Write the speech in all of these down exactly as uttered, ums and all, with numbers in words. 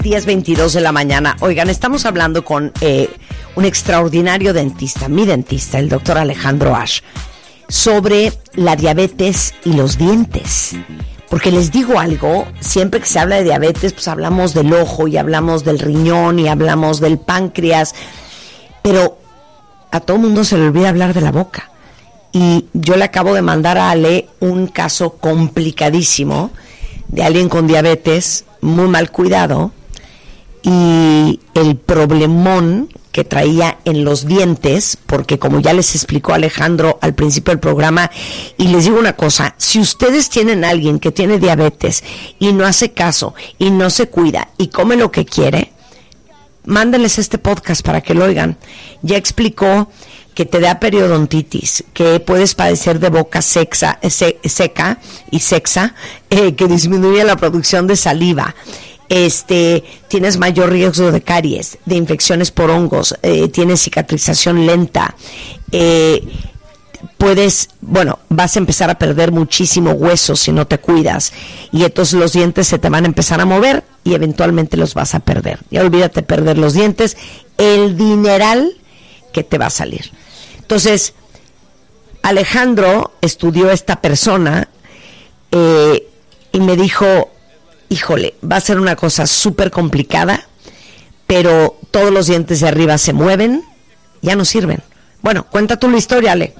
diez veintidós de la mañana. Oigan, estamos hablando con eh, un extraordinario dentista, mi dentista, el doctor Alejandro Ash, sobre la diabetes y los dientes. Porque les digo algo, siempre que se habla de diabetes, pues hablamos del ojo y hablamos del riñón y hablamos del páncreas, pero a todo mundo se le olvida hablar de la boca. Y yo le acabo de mandar a Ale un caso complicadísimo de alguien con diabetes, muy mal cuidado, y el problemón que traía en los dientes, porque como ya les explicó Alejandro al principio del programa, y les digo una cosa, si ustedes tienen a alguien que tiene diabetes y no hace caso, y no se cuida, y come lo que quiere, mándenles este podcast para que lo oigan. Ya explicó que te da periodontitis, que puedes padecer de boca sexa, se, seca y sexa, eh, que disminuye la producción de saliva. Este, tienes mayor riesgo de caries, de infecciones por hongos, eh, tienes cicatrización lenta, eh, puedes, bueno, vas a empezar a perder muchísimo hueso si no te cuidas, y entonces los dientes se te van a empezar a mover y eventualmente los vas a perder. Ya olvídate perder los dientes, el dineral que te va a salir. Entonces, Alejandro estudió a esta persona eh, y me dijo, híjole, va a ser una cosa súper complicada, pero todos los dientes de arriba se mueven, ya no sirven. Bueno, cuenta tú la historia, Ale.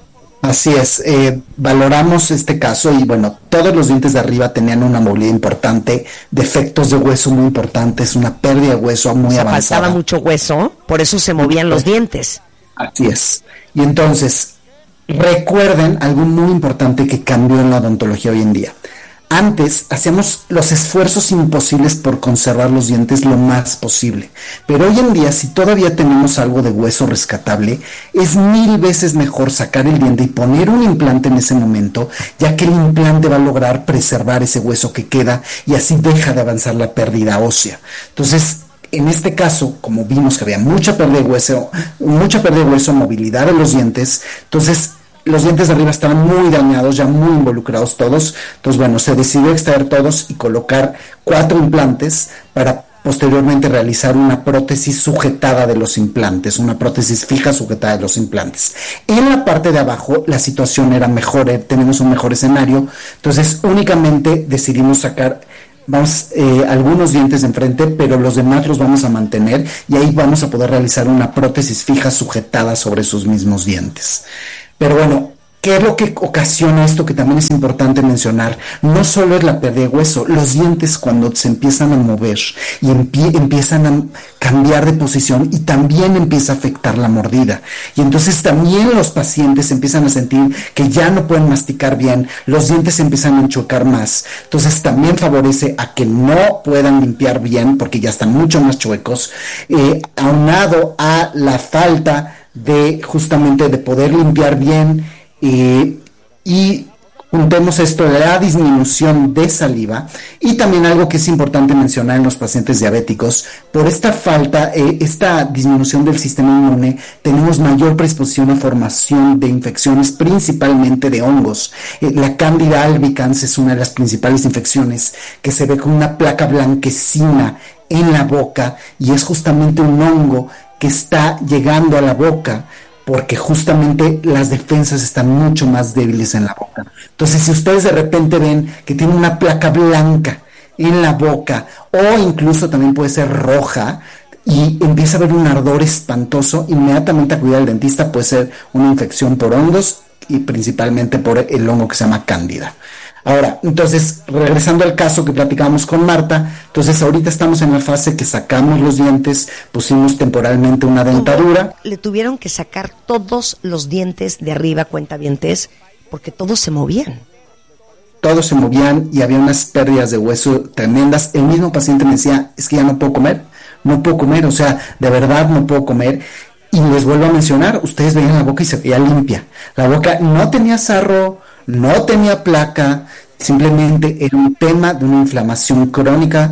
Así es, eh, valoramos este caso y bueno, todos los dientes de arriba tenían una movilidad importante, defectos de hueso muy importantes, una pérdida de hueso muy o sea, avanzada. Faltaba mucho hueso, por eso se movían los dientes. Así es. Y entonces, recuerden algo muy importante que cambió en la odontología hoy en día. Antes hacíamos los esfuerzos imposibles por conservar los dientes lo más posible, pero hoy en día si todavía tenemos algo de hueso rescatable, es mil veces mejor sacar el diente y poner un implante en ese momento, ya que el implante va a lograr preservar ese hueso que queda y así deja de avanzar la pérdida ósea. Entonces, en este caso, como vimos que había mucha pérdida de hueso, mucha pérdida de hueso, movilidad de los dientes, entonces los dientes de arriba estaban muy dañados, ya muy involucrados todos. Entonces, bueno, se decidió extraer todos y colocar cuatro implantes para posteriormente realizar una prótesis sujetada de los implantes, una prótesis fija sujetada de los implantes. En la parte de abajo la situación era mejor, eh, tenemos un mejor escenario, entonces únicamente decidimos sacar Vamos, eh, algunos dientes de enfrente, pero los demás los vamos a mantener y ahí vamos a poder realizar una prótesis fija sujetada sobre sus mismos dientes. Pero bueno, ¿qué es lo que ocasiona esto que también es importante mencionar? No solo es la pérdida de hueso, los dientes cuando se empiezan a mover y empie- empiezan a cambiar de posición y también empieza a afectar la mordida. Y entonces también los pacientes empiezan a sentir que ya no pueden masticar bien, los dientes se empiezan a enchuecar más. Entonces también favorece a que no puedan limpiar bien porque ya están mucho más chuecos, eh, aunado a la falta de justamente de poder limpiar bien. Eh, y juntemos esto, la disminución de saliva y también algo que es importante mencionar en los pacientes diabéticos, por esta falta, eh, esta disminución del sistema inmune, tenemos mayor predisposición a formación de infecciones, principalmente de hongos. Eh, la Candida albicans es una de las principales infecciones que se ve con una placa blanquecina en la boca y es justamente un hongo que está llegando a la boca porque justamente las defensas están mucho más débiles en la boca. Entonces, si ustedes de repente ven que tiene una placa blanca en la boca, o incluso también puede ser roja, y empieza a haber un ardor espantoso, inmediatamente acudir al dentista, puede ser una infección por hongos, y principalmente por el hongo que se llama Cándida. Ahora, entonces, regresando al caso que platicábamos con Marta, entonces ahorita estamos en la fase que sacamos los dientes, pusimos temporalmente una dentadura. Le tuvieron que sacar todos los dientes de arriba, cuentavientes, porque todos se movían. Todos se movían y había unas pérdidas de hueso tremendas. El mismo paciente me decía, es que ya no puedo comer, no puedo comer, o sea, de verdad no puedo comer. Y les vuelvo a mencionar, ustedes veían la boca y se veía limpia. La boca no tenía sarro, no tenía placa, simplemente era un tema de una inflamación crónica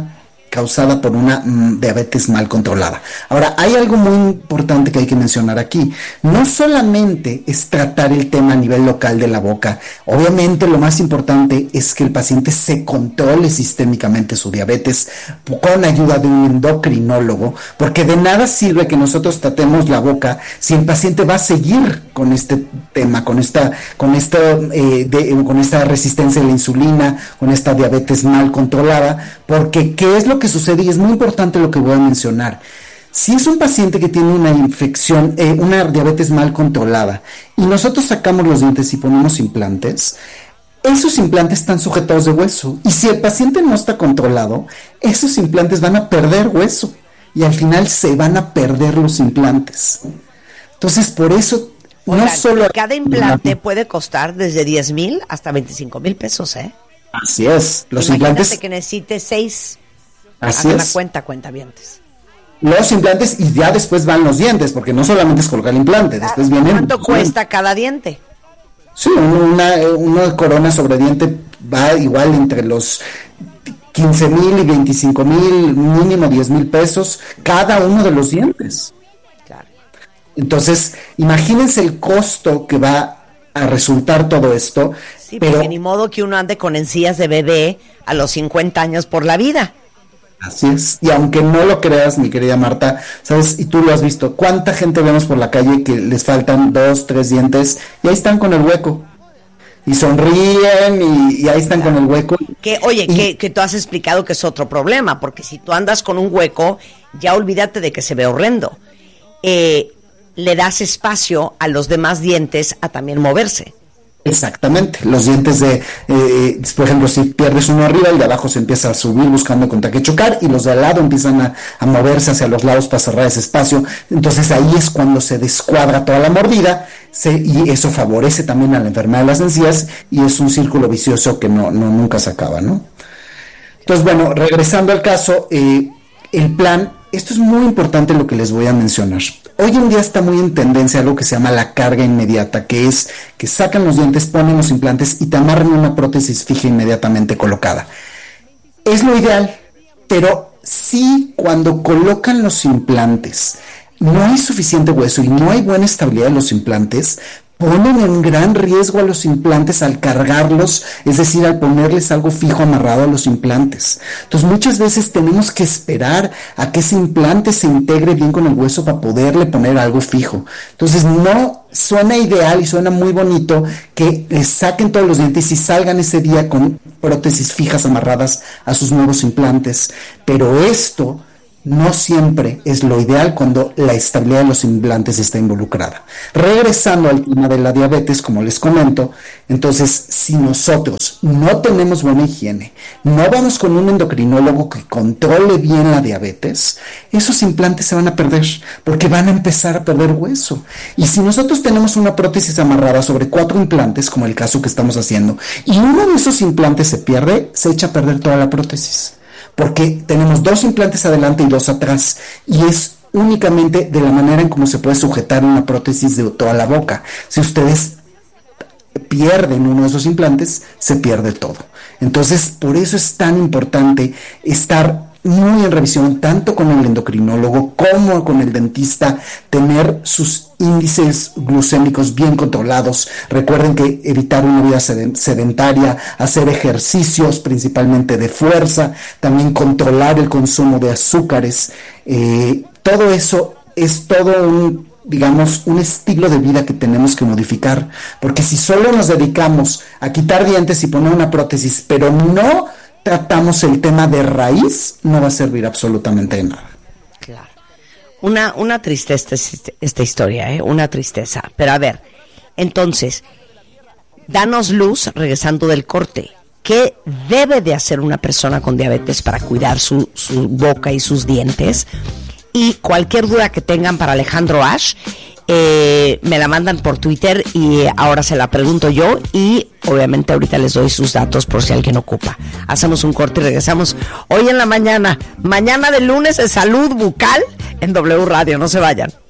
causada por una mm, diabetes mal controlada. Ahora, hay algo muy importante que hay que mencionar aquí. No solamente es tratar el tema a nivel local de la boca. Obviamente lo más importante es que el paciente se controle sistémicamente su diabetes con ayuda de un endocrinólogo, porque de nada sirve que nosotros tratemos la boca si el paciente va a seguir con este tema, con esta, con esta, eh, de, con esta resistencia a la insulina, con esta diabetes mal controlada, porque ¿qué es lo que sucede? Y es muy importante lo que voy a mencionar. Si es un paciente que tiene una infección, eh, una diabetes mal controlada, y nosotros sacamos los dientes y ponemos implantes, esos implantes están sujetados de hueso. Y si el paciente no está controlado, esos implantes van a perder hueso. Y al final se van a perder los implantes. Entonces, por eso, Oigan, no solo... cada implante puede costar desde diez mil hasta veinticinco mil pesos, ¿eh? Así es. Los Imagínate implantes... que necesite seis. Así Hagan es. la cuenta, cuentavientes. Los implantes y ya después van los dientes, porque no solamente es colocar el implante, después vienen... ¿Cuánto cuesta cada diente? Sí, una, una corona sobre diente va igual entre los quince mil y veinticinco mil, mínimo diez mil pesos, cada uno de los dientes. Claro. Entonces, imagínense el costo que va a resultar todo esto. Sí, pero porque ni modo que uno ande con encías de bebé a los cincuenta años por la vida. Así es, y aunque no lo creas, mi querida Marta, ¿sabes? Y tú lo has visto, ¿cuánta gente vemos por la calle que les faltan dos, tres dientes y ahí están con el hueco? Y sonríen y, y ahí están con el hueco. Que, oye, y, que, que tú has explicado que es otro problema, porque si tú andas con un hueco, ya olvídate de que se ve horrendo. Eh, le das espacio a los demás dientes a también moverse. Exactamente, los dientes de, eh, por ejemplo, si pierdes uno arriba, el de abajo se empieza a subir buscando contra qué chocar y los de al lado empiezan a, a moverse hacia los lados para cerrar ese espacio. Entonces ahí es cuando se descuadra toda la mordida se, y eso favorece también a la enfermedad de las encías y es un círculo vicioso que no, no nunca se acaba, ¿no? Entonces, bueno, regresando al caso, eh, el plan, esto es muy importante lo que les voy a mencionar. Hoy en día está muy en tendencia algo que se llama la carga inmediata, que es que sacan los dientes, ponen los implantes y te amarran una prótesis fija inmediatamente colocada. Es lo ideal, pero sí cuando colocan los implantes, no hay suficiente hueso y no hay buena estabilidad de los implantes, ponen en gran riesgo a los implantes al cargarlos, es decir, al ponerles algo fijo amarrado a los implantes. Entonces muchas veces tenemos que esperar a que ese implante se integre bien con el hueso para poderle poner algo fijo. Entonces no suena ideal y suena muy bonito que les saquen todos los dientes y salgan ese día con prótesis fijas amarradas a sus nuevos implantes, pero esto no siempre es lo ideal cuando la estabilidad de los implantes está involucrada. Regresando al tema de la diabetes, como les comento, entonces si nosotros no tenemos buena higiene, no vamos con un endocrinólogo que controle bien la diabetes, esos implantes se van a perder porque van a empezar a perder hueso. Y si nosotros tenemos una prótesis amarrada sobre cuatro implantes, como el caso que estamos haciendo, y uno de esos implantes se pierde, se echa a perder toda la prótesis. Porque tenemos dos implantes adelante y dos atrás, y es únicamente de la manera en cómo se puede sujetar una prótesis de toda la boca. Si ustedes pierden uno de esos implantes, se pierde todo. Entonces, por eso es tan importante estar muy en revisión, tanto con el endocrinólogo como con el dentista, tener sus índices glucémicos bien controlados. Recuerden que evitar una vida sedentaria, hacer ejercicios principalmente de fuerza, también controlar el consumo de azúcares, eh, todo eso es todo un, digamos, un estilo de vida que tenemos que modificar, porque si solo nos dedicamos a quitar dientes y poner una prótesis, pero no tratamos el tema de raíz, no va a servir absolutamente de nada. Claro. Una, una tristeza esta, esta historia, ¿eh? Una tristeza. Pero a ver, entonces, danos luz, regresando del corte. ¿Qué debe de hacer una persona con diabetes para cuidar su, su boca y sus dientes? Y cualquier duda que tengan para Alejandro Ash, eh, me la mandan por Twitter y ahora se la pregunto yo y obviamente ahorita les doy sus datos por si alguien ocupa. Hacemos un corte y regresamos hoy en la mañana. Mañana de lunes de salud bucal en W Radio. No se vayan.